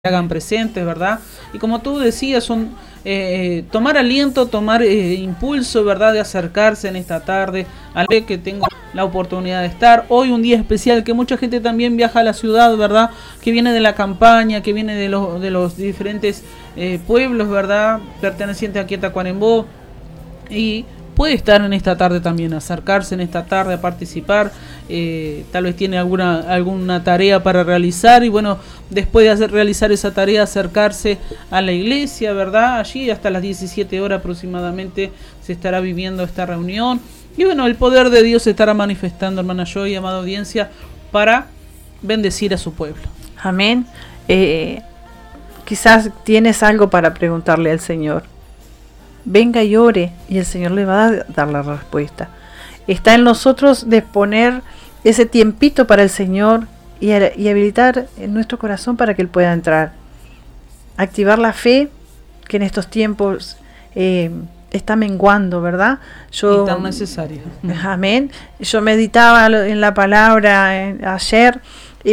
hagan presentes, ¿verdad? Y como tú decías, son tomar aliento, tomar impulso, ¿verdad? De acercarse en esta tarde, al que tengo la oportunidad de estar. Hoy un día especial que mucha gente también viaja a la ciudad, ¿verdad? Que viene de la campaña, que viene de los diferentes pueblos, ¿verdad? Pertenecientes aquí a Tacuarembó. Y puede estar en esta tarde también, acercarse en esta tarde a participar, tal vez tiene alguna tarea para realizar y bueno, después de realizar esa tarea acercarse a la iglesia, ¿verdad? Allí hasta las 17 horas aproximadamente se estará viviendo esta reunión y bueno, el poder de Dios se estará manifestando, hermana Joy, amada audiencia, para bendecir a su pueblo. Amén. Quizás tienes algo para preguntarle al Señor. Venga y ore y el Señor le va a dar la respuesta. Está en nosotros disponer ese tiempito para el Señor y habilitar en nuestro corazón para que Él pueda entrar. Activar la fe que en estos tiempos está menguando, ¿verdad? Y tan necesario. Amén. Yo meditaba en la palabra ayer,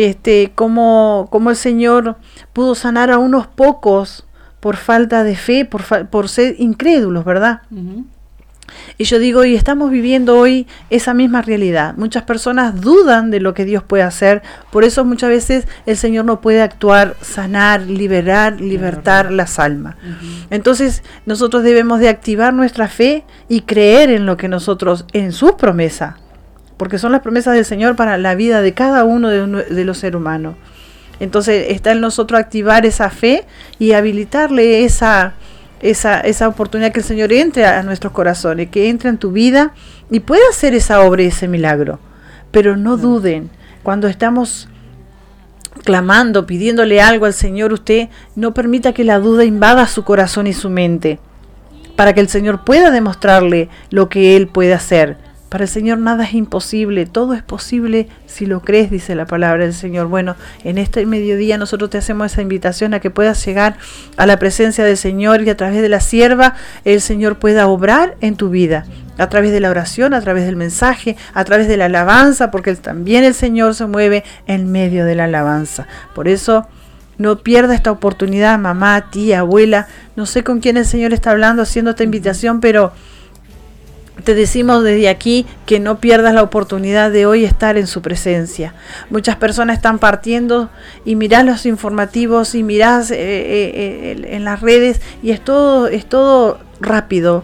cómo el Señor pudo sanar a unos pocos por falta de fe, por ser incrédulos, ¿verdad? Uh-huh. Y yo digo, y estamos viviendo hoy esa misma realidad. Muchas personas dudan de lo que Dios puede hacer, por eso muchas veces el Señor no puede actuar, sanar, libertar las almas. Uh-huh. Entonces nosotros debemos de activar nuestra fe y creer en lo que nosotros, en sus promesas, porque son las promesas del Señor para la vida de cada uno de los seres humanos. Entonces está en nosotros activar esa fe y habilitarle esa oportunidad que el Señor entre a nuestros corazones, que entre en tu vida y pueda hacer esa obra y ese milagro. Pero no duden, cuando estamos clamando, pidiéndole algo al Señor, usted no permita que la duda invada su corazón y su mente, para que el Señor pueda demostrarle lo que Él puede hacer. Para el Señor nada es imposible, todo es posible si lo crees, dice la palabra del Señor. Bueno, en este mediodía nosotros te hacemos esa invitación a que puedas llegar a la presencia del Señor y a través de la sierva el Señor pueda obrar en tu vida, a través de la oración, a través del mensaje, a través de la alabanza, porque también el Señor se mueve en medio de la alabanza. Por eso no pierda esta oportunidad, mamá, tía, abuela, no sé con quién el Señor está hablando, haciendo esta invitación, pero te decimos desde aquí que no pierdas la oportunidad de hoy estar en su presencia. Muchas personas están partiendo y mirás los informativos y mirás en las redes y es todo rápido.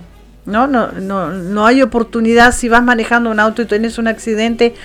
No hay oportunidad. Si vas manejando un auto y tenés un accidente,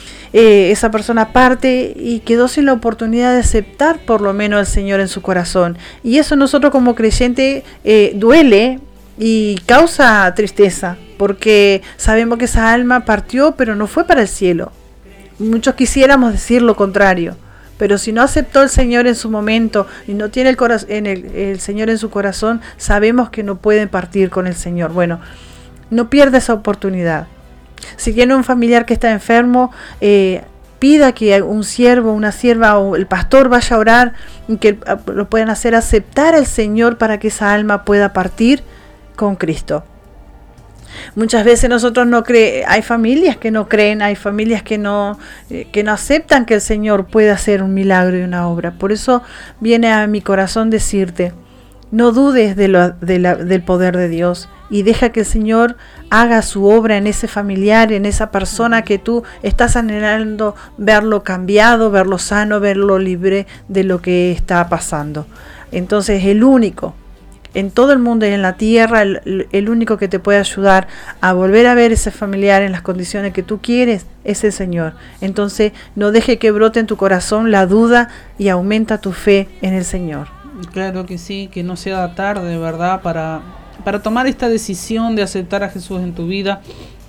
esa persona parte y quedó sin la oportunidad de aceptar por lo menos al Señor en su corazón. Y eso nosotros como creyentes duele y causa tristeza, porque sabemos que esa alma partió, pero no fue para el cielo. Muchos quisiéramos decir lo contrario, pero si no aceptó el Señor en su momento y no tiene el Señor en su corazón, sabemos que no pueden partir con el Señor. Bueno, no pierda esa oportunidad. Si tiene un familiar que está enfermo, pida que un siervo, una sierva o el pastor vaya a orar y que lo puedan hacer aceptar al Señor para que esa alma pueda partir con Cristo. Muchas veces nosotros hay familias que no creen, hay familias que no aceptan que el Señor pueda hacer un milagro y una obra. Por eso viene a mi corazón decirte, no dudes del poder de Dios y deja que el Señor haga su obra en ese familiar, en esa persona que tú estás anhelando verlo cambiado, verlo sano, verlo libre de lo que está pasando. Entonces el único en todo el mundo y en la tierra, el único que te puede ayudar a volver a ver ese familiar en las condiciones que tú quieres es el Señor. Entonces no deje que brote en tu corazón la duda y aumenta tu fe en el Señor. Claro que sí, que no sea tarde, ¿verdad? Para tomar esta decisión de aceptar a Jesús en tu vida.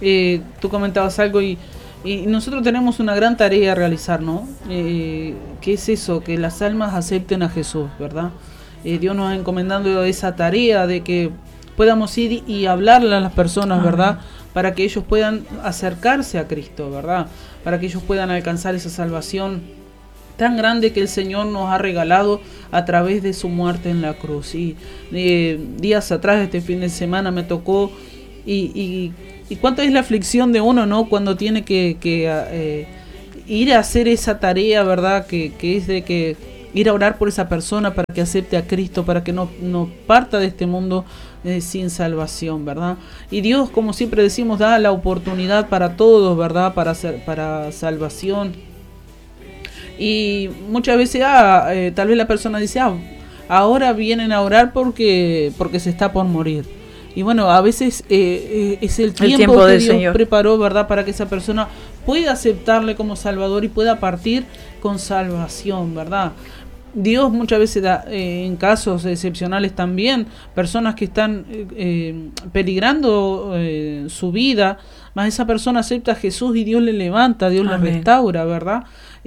Tú comentabas algo y nosotros tenemos una gran tarea a realizar, ¿no? ¿Qué es eso? Que las almas acepten a Jesús, ¿verdad? Dios nos ha encomendado esa tarea de que podamos ir y hablarle a las personas, ¿verdad? Para que ellos puedan acercarse a Cristo, ¿verdad? Para que ellos puedan alcanzar esa salvación tan grande que el Señor nos ha regalado a través de su muerte en la cruz. Y días atrás, este fin de semana, me tocó y cuánta es la aflicción de uno, ¿no? Cuando tiene que ir a hacer esa tarea, ¿verdad? Que es de que ir a orar por esa persona para que acepte a Cristo, para que no parta de este mundo sin salvación, ¿verdad? Y Dios, como siempre decimos, da la oportunidad para todos, ¿verdad? Para salvación. Y muchas veces tal vez la persona dice, ahora vienen a orar porque se está por morir. Y bueno, a veces es el tiempo que Dios Señor preparó, ¿verdad? Para que esa persona pueda aceptarle como Salvador y pueda partir con salvación, ¿verdad? Dios muchas veces da, en casos excepcionales también, personas que están peligrando su vida, más esa persona acepta a Jesús y Dios le levanta, Dios Amén. Le restaura, ¿verdad?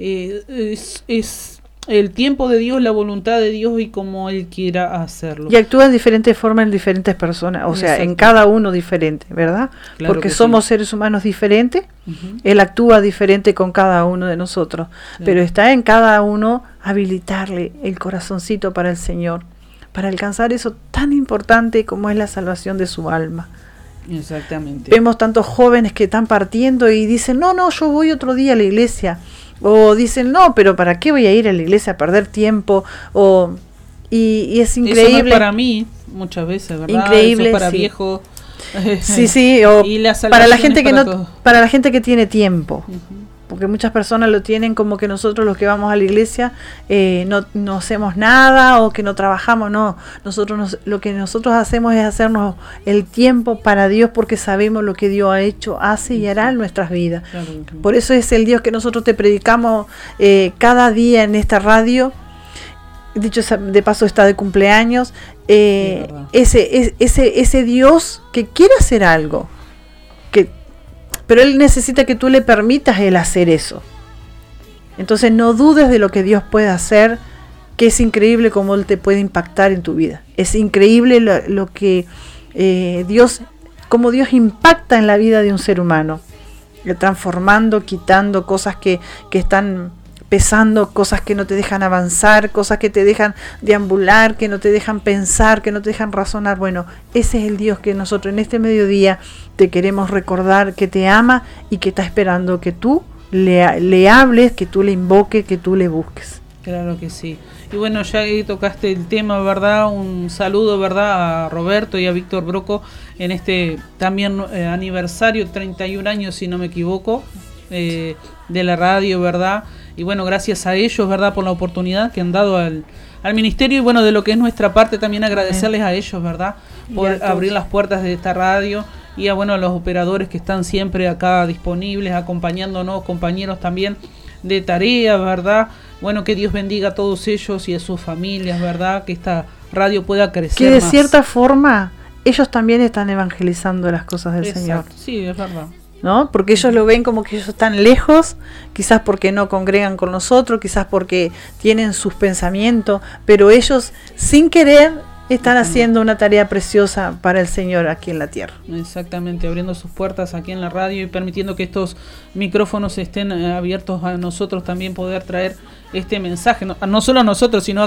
Es el tiempo de Dios, la voluntad de Dios y como Él quiera hacerlo. Y actúa de diferentes formas en diferentes personas, o sea, en cada uno diferente, ¿verdad? Claro, porque somos seres humanos diferentes, Él actúa diferente con cada uno de nosotros, pero está en cada uno habilitarle el corazoncito para el Señor, para alcanzar eso tan importante como es la salvación de su alma. Exactamente. Vemos tantos jóvenes que están partiendo y dicen, no, yo voy otro día a la iglesia. O dicen, no, pero ¿para qué voy a ir a la iglesia a perder tiempo? Y es increíble. Eso no es para mí, muchas veces, ¿verdad? Increíble, eso es para sí. Viejos. Sí, o para la gente para la gente que tiene tiempo. Porque muchas personas lo tienen como que nosotros los que vamos a la iglesia no hacemos nada o que no trabajamos. No, lo que nosotros hacemos es hacernos el tiempo para Dios porque sabemos lo que Dios ha hecho, hace y hará en nuestras vidas. Claro. Por eso es el Dios que nosotros te predicamos cada día en esta radio. Dicho de paso, está de cumpleaños. Ese Dios que quiere hacer algo, pero Él necesita que tú le permitas Él hacer eso. Entonces no dudes de lo que Dios puede hacer, que es increíble cómo Él te puede impactar en tu vida. Es increíble lo que cómo Dios impacta en la vida de un ser humano, transformando, quitando cosas que están pesando, cosas que no te dejan avanzar, cosas que te dejan deambular, que no te dejan pensar, que no te dejan razonar. Bueno, ese es el Dios que nosotros en este mediodía te queremos recordar, que te ama y que está esperando que tú le hables, que tú le invoques, que tú le busques. Claro que sí. Y bueno, ya ahí tocaste el tema, ¿verdad? Un saludo, ¿verdad? A Roberto y a Víctor Broco en este también aniversario, 31 años si no me equivoco, de la radio, ¿verdad? Y bueno, gracias a ellos, ¿verdad? Por la oportunidad que han dado al ministerio y bueno, de lo que es nuestra parte también agradecerles a ellos, ¿verdad? Por abrir las puertas de esta radio y a los operadores que están siempre acá disponibles, acompañándonos, compañeros también de tarea, ¿verdad? Bueno, que Dios bendiga a todos ellos y a sus familias, ¿verdad? Que esta radio pueda crecer que de más. Cierta forma, ellos también están evangelizando las cosas del Señor. Sí, es verdad. ¿No? Porque ellos lo ven como que ellos están lejos, quizás porque no congregan con nosotros, quizás porque tienen sus pensamientos, pero ellos sin querer están haciendo una tarea preciosa para el Señor aquí en la tierra. Exactamente, abriendo sus puertas aquí en la radio y permitiendo que estos micrófonos estén abiertos a nosotros también poder traer este mensaje, no solo a nosotros, sino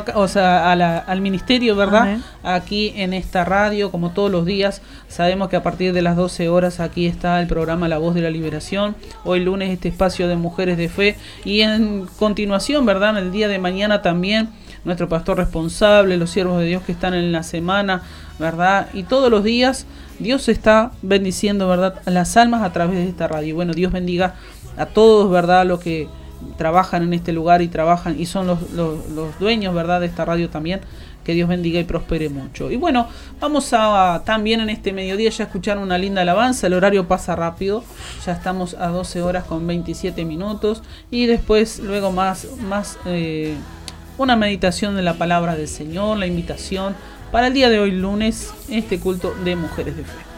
al ministerio, ¿verdad? Amén. Aquí en esta radio, como todos los días, sabemos que a partir de las 12 horas aquí está el programa La Voz de la Liberación, hoy lunes este espacio de Mujeres de Fe y en continuación, ¿verdad? En el día de mañana también nuestro pastor responsable, los siervos de Dios que están en la semana, ¿verdad? Y todos los días Dios está bendiciendo, ¿verdad?, las almas a través de esta radio. Bueno, Dios bendiga a todos, ¿verdad?, los que trabajan en este lugar y trabajan y son los dueños, ¿verdad?, de esta radio también. Que Dios bendiga y prospere mucho. Y bueno, vamos a también en este mediodía ya escuchar una linda alabanza. El horario pasa rápido. Ya estamos a 12 horas con 27 minutos. Y después, luego más una meditación de la palabra del Señor, la invitación para el día de hoy lunes, este culto de Mujeres de Fe.